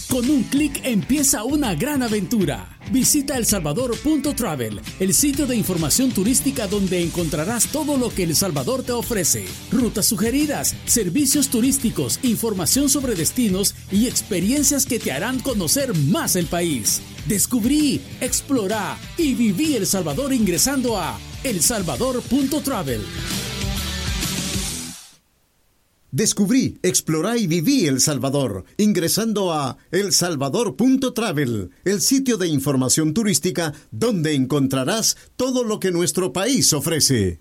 Con un clic empieza una gran aventura. Visita elsalvador.travel, el sitio de información turística donde encontrarás todo lo que El Salvador te ofrece. Rutas sugeridas, servicios turísticos, información sobre destinos y experiencias que te harán conocer más el país. Descubrí, explora y viví El Salvador ingresando a elsalvador.travel. Descubrí, explorá y viví El Salvador, ingresando a elsalvador.travel, el sitio de información turística donde encontrarás todo lo que nuestro país ofrece.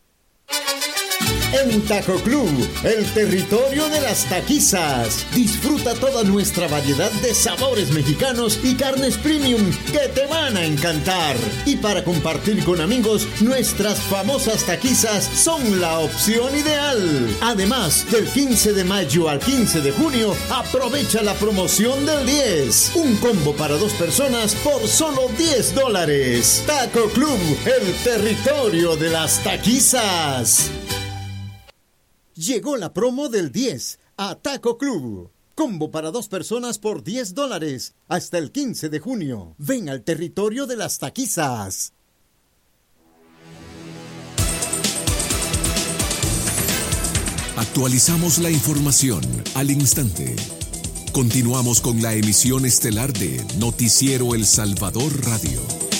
En Taco Club, el territorio de las taquizas. Disfruta toda nuestra variedad de sabores mexicanos y carnes premium que te van a encantar. Y para compartir con amigos, nuestras famosas taquizas son la opción ideal. Además, del 15 de mayo al 15 de junio, aprovecha la promoción del 10. Un combo para 2 personas por solo $10. Taco Club, el territorio de las taquizas. Llegó la promo del 10 a Taco Club. Combo para 2 personas por $10 hasta el 15 de junio. Ven al territorio de las taquizas. Actualizamos la información al instante. Continuamos con la emisión estelar de Noticiero El Salvador Radio.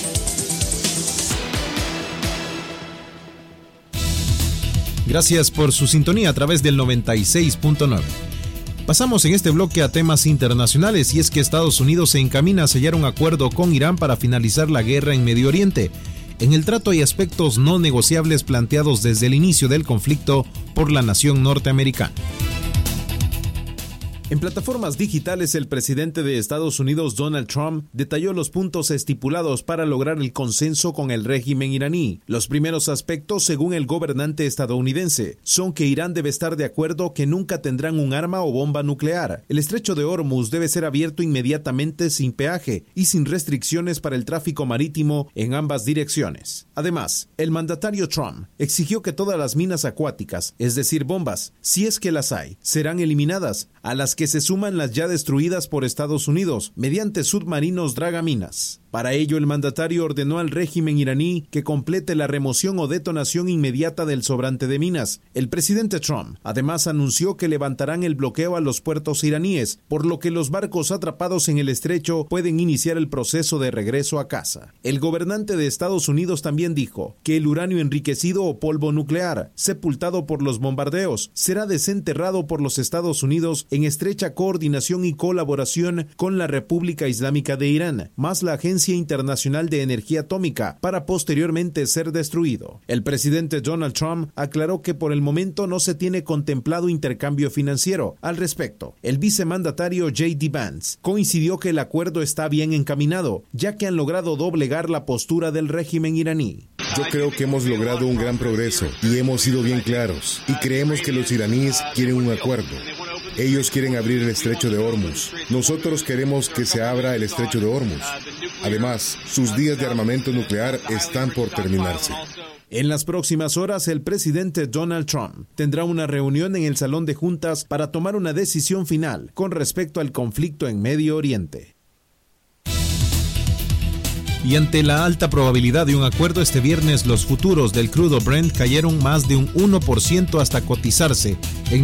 Gracias por su sintonía a través del 96.9. Pasamos en este bloque a temas internacionales, y es que Estados Unidos se encamina a sellar un acuerdo con Irán para finalizar la guerra en Medio Oriente. En el trato hay aspectos no negociables planteados desde el inicio del conflicto por la nación norteamericana. En plataformas digitales, el presidente de Estados Unidos, Donald Trump, detalló los puntos estipulados para lograr el consenso con el régimen iraní. Los primeros aspectos, según el gobernante estadounidense, son que Irán debe estar de acuerdo que nunca tendrán un arma o bomba nuclear. El estrecho de Hormuz debe ser abierto inmediatamente sin peaje y sin restricciones para el tráfico marítimo en ambas direcciones. Además, el mandatario Trump exigió que todas las minas acuáticas, es decir, bombas, si es que las hay, serán eliminadas, a las que se suman las ya destruidas por Estados Unidos mediante submarinos dragaminas. Para ello, el mandatario ordenó al régimen iraní que complete la remoción o detonación inmediata del sobrante de minas. El presidente Trump además anunció que levantarán el bloqueo a los puertos iraníes, por lo que los barcos atrapados en el estrecho pueden iniciar el proceso de regreso a casa. El gobernante de Estados Unidos también dijo que el uranio enriquecido o polvo nuclear, sepultado por los bombardeos, será desenterrado por los Estados Unidos en estrecha coordinación y colaboración con la República Islámica de Irán, más la Agencia Internacional de Energía Atómica, para posteriormente ser destruido. El presidente Donald Trump aclaró que por el momento no se tiene contemplado intercambio financiero. Al respecto, el vicemandatario J.D. Vance coincidió que el acuerdo está bien encaminado, ya que han logrado doblegar la postura del régimen iraní. Yo creo que hemos logrado un gran progreso y hemos sido bien claros, y creemos que los iraníes quieren un acuerdo. Ellos quieren abrir el estrecho de Hormuz. Nosotros queremos que se abra el estrecho de Hormuz. Además, sus días de armamento nuclear están por terminarse. En las próximas horas, el presidente Donald Trump tendrá una reunión en el Salón de Juntas para tomar una decisión final con respecto al conflicto en Medio Oriente. Y ante la alta probabilidad de un acuerdo, este viernes los futuros del crudo Brent cayeron más de un 1% hasta cotizarse en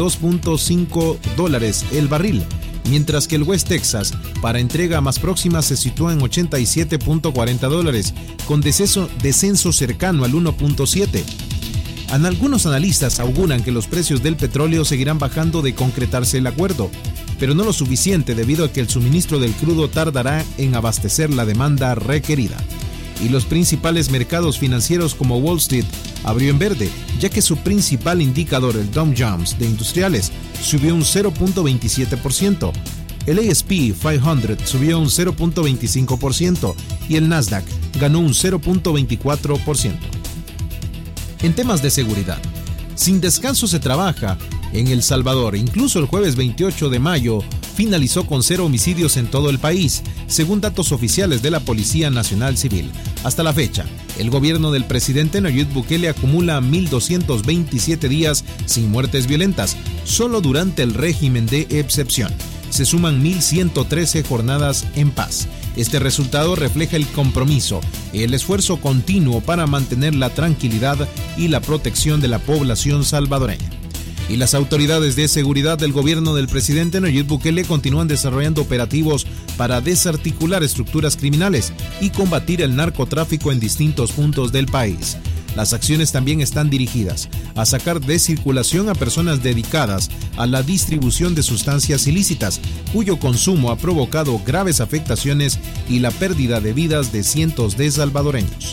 $92.5 el barril, mientras que el West Texas para entrega más próxima se sitúa en $87.40, con descenso cercano al 1.7%. Algunos analistas auguran que los precios del petróleo seguirán bajando de concretarse el acuerdo, pero no lo suficiente debido a que el suministro del crudo tardará en abastecer la demanda requerida. Y los principales mercados financieros como Wall Street abrió en verde, ya que su principal indicador, el Dow Jones de Industriales, subió un 0.27%. El S&P 500 subió un 0.25% y el Nasdaq ganó un 0.24%. En temas de seguridad, sin descanso se trabaja en El Salvador. Incluso el jueves 28 de mayo finalizó con 0 homicidios en todo el país, según datos oficiales de la Policía Nacional Civil. Hasta la fecha, el gobierno del presidente Nayib Bukele acumula 1.227 días sin muertes violentas, solo durante el régimen de excepción. se suman 1.113 jornadas en paz. Este resultado refleja el compromiso y el esfuerzo continuo para mantener la tranquilidad y la protección de la población salvadoreña. Y las autoridades de seguridad del gobierno del presidente Nayib Bukele continúan desarrollando operativos para desarticular estructuras criminales y combatir el narcotráfico en distintos puntos del país. Las acciones también están dirigidas a sacar de circulación a personas dedicadas a la distribución de sustancias ilícitas, cuyo consumo ha provocado graves afectaciones y la pérdida de vidas de cientos de salvadoreños.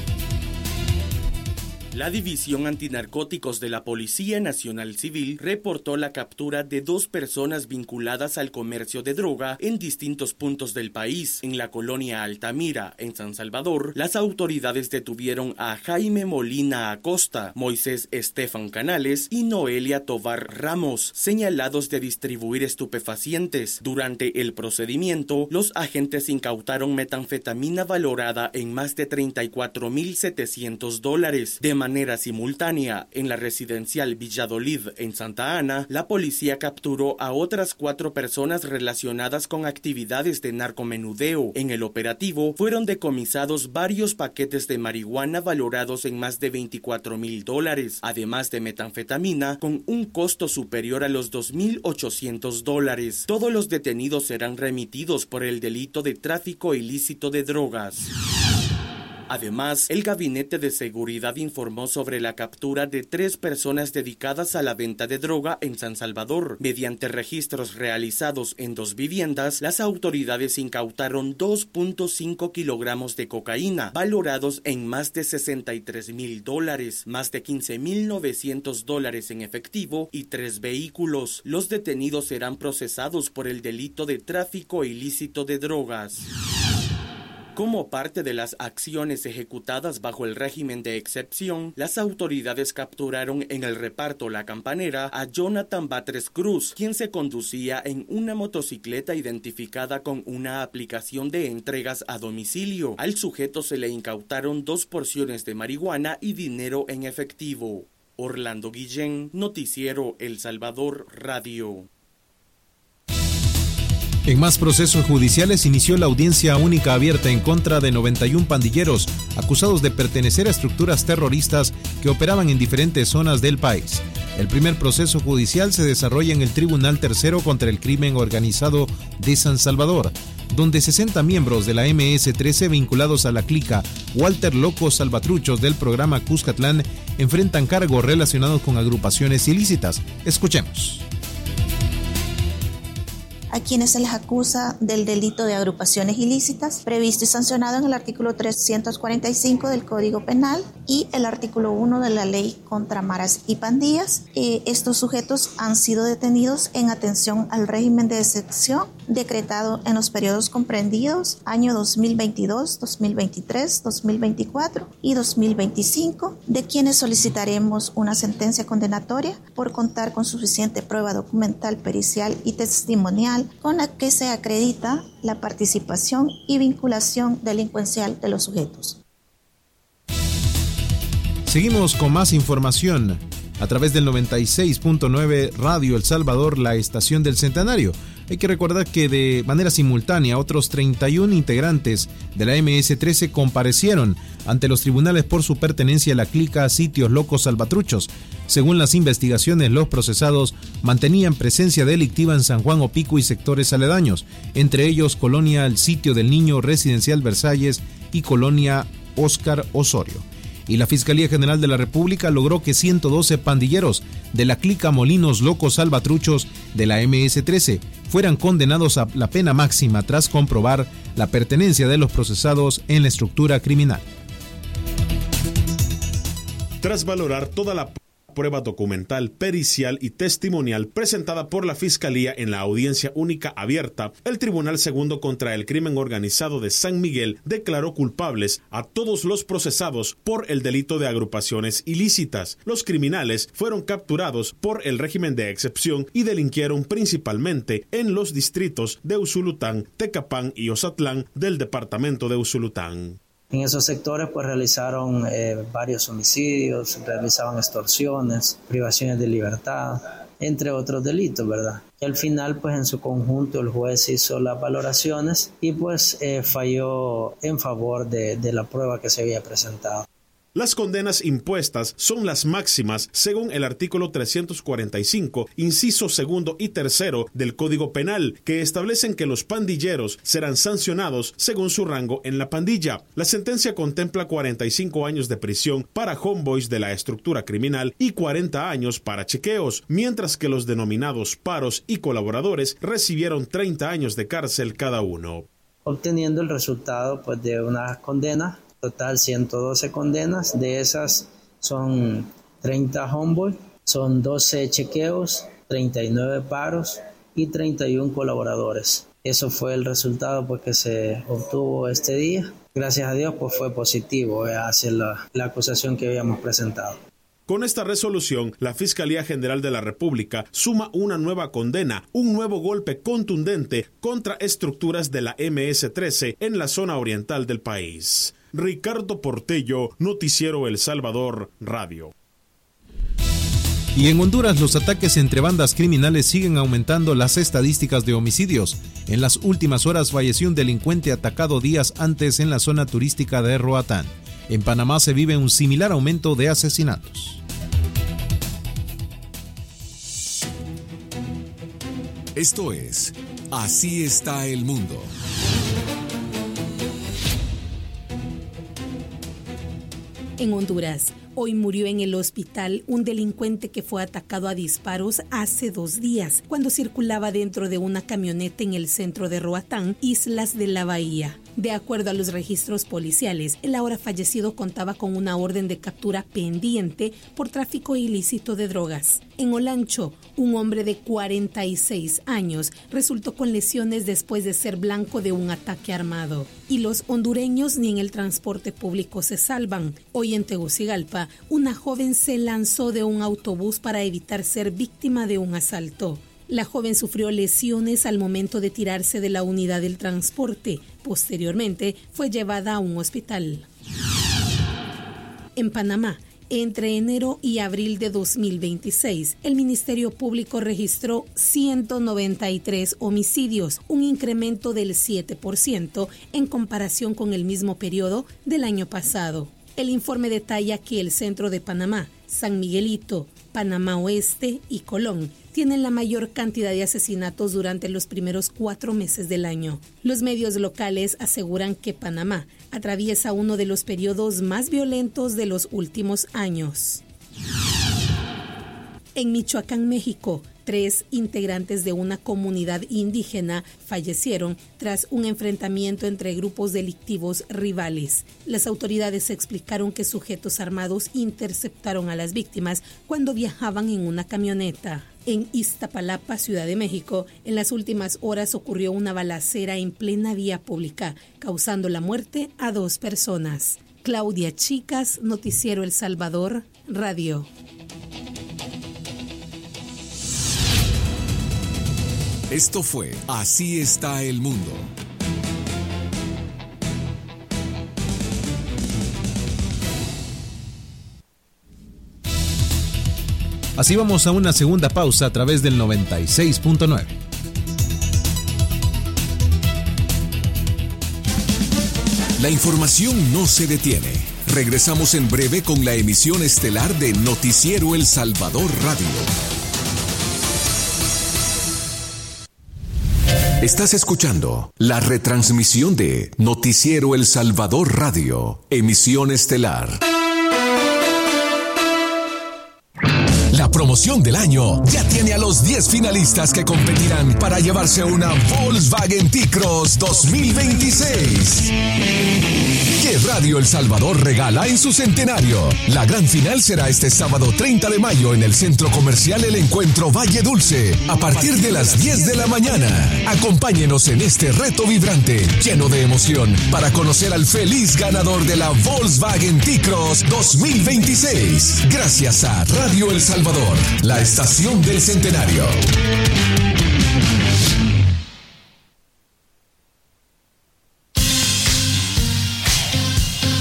La División Antinarcóticos de la Policía Nacional Civil reportó la captura de 2 personas vinculadas al comercio de droga en distintos puntos del país. En la colonia Altamira, en San Salvador, las autoridades detuvieron a Jaime Molina Acosta, Moisés Estefan Canales y Noelia Tovar Ramos, señalados de distribuir estupefacientes. Durante el procedimiento, los agentes incautaron metanfetamina valorada en más de $34,700. De manera simultánea, en la residencial Valladolid en Santa Ana, la policía capturó a otras 4 personas relacionadas con actividades de narcomenudeo. En el operativo fueron decomisados varios paquetes de marihuana valorados en más de $24,000, además de metanfetamina con un costo superior a los $2,800. Todos los detenidos serán remitidos por el delito de tráfico ilícito de drogas. Además, el Gabinete de Seguridad informó sobre la captura de 3 personas dedicadas a la venta de droga en San Salvador. Mediante registros realizados en 2 viviendas, las autoridades incautaron 2.5 kilogramos de cocaína, valorados en más de $63,000, más de $15,900 en efectivo y 3 vehículos. Los detenidos serán procesados por el delito de tráfico ilícito de drogas. Como parte de las acciones ejecutadas bajo el régimen de excepción, las autoridades capturaron en el reparto La Campanera a Jonathan Batres Cruz, quien se conducía en una motocicleta identificada con una aplicación de entregas a domicilio. Al sujeto se le incautaron 2 porciones de marihuana y dinero en efectivo. Orlando Guillén, Noticiero El Salvador Radio. En más procesos judiciales inició la audiencia única abierta en contra de 91 pandilleros acusados de pertenecer a estructuras terroristas que operaban en diferentes zonas del país. El primer proceso judicial se desarrolla en el Tribunal Tercero contra el Crimen Organizado de San Salvador, donde 60 miembros de la MS-13 vinculados a la clica Walter Locos Salvatruchos del programa Cuscatlán enfrentan cargos relacionados con agrupaciones ilícitas. Escuchemos. A quienes se les acusa del delito de agrupaciones ilícitas, previsto y sancionado en el artículo 345 del Código Penal y el artículo 1 de la Ley contra Maras y Pandillas. Estos sujetos han sido detenidos en atención al régimen de excepción decretado en los periodos comprendidos año 2022, 2023, 2024 y 2025, de quienes solicitaremos una sentencia condenatoria por contar con suficiente prueba documental, pericial y testimonial con la que se acredita la participación y vinculación delincuencial de los sujetos. Seguimos con más información a través del 96.9 Radio El Salvador, la estación del Centenario. Hay que recordar que de manera simultánea otros 31 integrantes de la MS-13 comparecieron ante los tribunales por su pertenencia a la clica Sitios Locos Salvatruchos. Según las investigaciones, los procesados mantenían presencia delictiva en San Juan Opico y sectores aledaños, entre ellos Colonia El Sitio del Niño, Residencial Versalles y Colonia Óscar Osorio. Y la Fiscalía General de la República logró que 112 pandilleros de la clica Molinos Locos Salvatruchos de la MS-13 fueran condenados a la pena máxima tras comprobar la pertenencia de los procesados en la estructura criminal. Tras valorar toda la prueba documental, pericial y testimonial presentada por la Fiscalía en la audiencia única abierta, el Tribunal Segundo contra el Crimen Organizado de San Miguel declaró culpables a todos los procesados por el delito de agrupaciones ilícitas. Los criminales fueron capturados por el régimen de excepción y delinquieron principalmente en los distritos de Usulután, Tecapán y Ozatlán del departamento de Usulután. En esos sectores pues realizaron varios homicidios, realizaban extorsiones, privaciones de libertad, entre otros delitos, ¿verdad? Y al final, pues en su conjunto el juez hizo las valoraciones y pues falló en favor de la prueba que se había presentado. Las condenas impuestas son las máximas según el artículo 345, inciso segundo y tercero del Código Penal, que establecen que los pandilleros serán sancionados según su rango en la pandilla. La sentencia contempla 45 años de prisión para homeboys de la estructura criminal y 40 años para chequeos, mientras que los denominados paros y colaboradores recibieron 30 años de cárcel cada uno. Obteniendo el resultado pues de una condena, total 112 condenas, de esas son 30 homeboy, son 12 chequeos, 39 paros y 31 colaboradores. Eso fue el resultado pues, que se obtuvo este día. Gracias a Dios pues fue positivo hacia la acusación que habíamos presentado. Con esta resolución, la Fiscalía General de la República suma una nueva condena, un nuevo golpe contundente contra estructuras de la MS-13 en la zona oriental del país. Ricardo Portello, Noticiero El Salvador, Radio. Y en Honduras los ataques entre bandas criminales siguen aumentando las estadísticas de homicidios. En las últimas horas falleció un delincuente atacado días antes en la zona turística de Roatán. En Panamá se vive un similar aumento de asesinatos. Esto es Así está el mundo. En Honduras, hoy murió en el hospital un delincuente que fue atacado a disparos hace 2 días, cuando circulaba dentro de una camioneta en el centro de Roatán, Islas de la Bahía. De acuerdo a los registros policiales, el ahora fallecido contaba con una orden de captura pendiente por tráfico ilícito de drogas. En Olancho, un hombre de 46 años resultó con lesiones después de ser blanco de un ataque armado. Y los hondureños ni en el transporte público se salvan. Hoy en Tegucigalpa, una joven se lanzó de un autobús para evitar ser víctima de un asalto. La joven sufrió lesiones al momento de tirarse de la unidad del transporte. Posteriormente, fue llevada a un hospital. En Panamá, entre enero y abril de 2026, el Ministerio Público registró 193 homicidios, un incremento del 7% en comparación con el mismo periodo del año pasado. El informe detalla que el centro de Panamá, San Miguelito, Panamá Oeste y Colón tienen la mayor cantidad de asesinatos durante los primeros 4 meses del año. Los medios locales aseguran que Panamá atraviesa uno de los periodos más violentos de los últimos años. En Michoacán, México, 3 integrantes de una comunidad indígena fallecieron tras un enfrentamiento entre grupos delictivos rivales. Las autoridades explicaron que sujetos armados interceptaron a las víctimas cuando viajaban en una camioneta. En Iztapalapa, Ciudad de México, en las últimas horas ocurrió una balacera en plena vía pública, causando la muerte a 2 personas. Claudia Chicas, Noticiero El Salvador, Radio. Esto fue Así está el mundo. Así vamos a una segunda pausa a través del 96.9. La información no se detiene. Regresamos en breve con la emisión estelar de Noticiero El Salvador Radio. Estás escuchando la retransmisión de Noticiero El Salvador Radio, emisión estelar. La promoción del año ya tiene a los 10 finalistas que competirán para llevarse una Volkswagen T-Cross 2026. Que Radio El Salvador regala en su centenario. La gran final será este sábado 30 de mayo en el Centro Comercial El Encuentro Valle Dulce, a partir de las 10 de la mañana. Acompáñenos en este reto vibrante, lleno de emoción, para conocer al feliz ganador de la Volkswagen T-Cross 2026. Gracias a Radio El Salvador, la estación del centenario.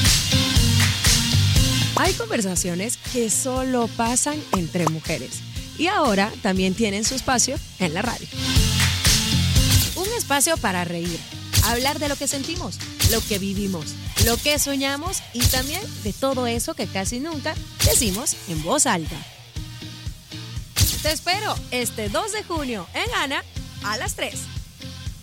Hay conversaciones que solo pasan entre mujeres y ahora también tienen su espacio en la radio. Un espacio para reír, hablar de lo que sentimos, lo que vivimos, lo que soñamos y también de todo eso que casi nunca decimos en voz alta. Te espero este 2 de junio en Ana a las 3.